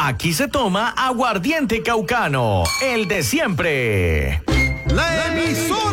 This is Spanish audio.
Aquí se toma aguardiente caucano, el de siempre. La emisora